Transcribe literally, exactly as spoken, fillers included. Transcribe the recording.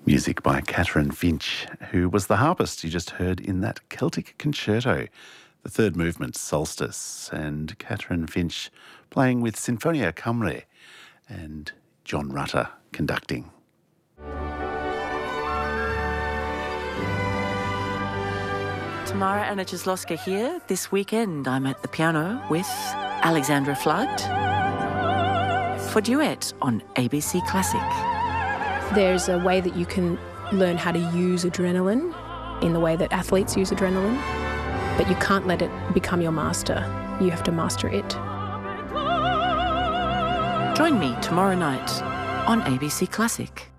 Music by Catherine Finch, who was the harpist you just heard in that Celtic concerto, the third movement, Solstice, and Catherine Finch playing with Sinfonia Cymru and John Rutter conducting. Tamara Anaczyslowska here. This weekend I'm at the piano with Alexandra Flood for Duet on A B C Classic. There's a way that you can learn how to use adrenaline in the way that athletes use adrenaline, but you can't let it become your master. You have to master it. Join me tomorrow night on A B C Classic.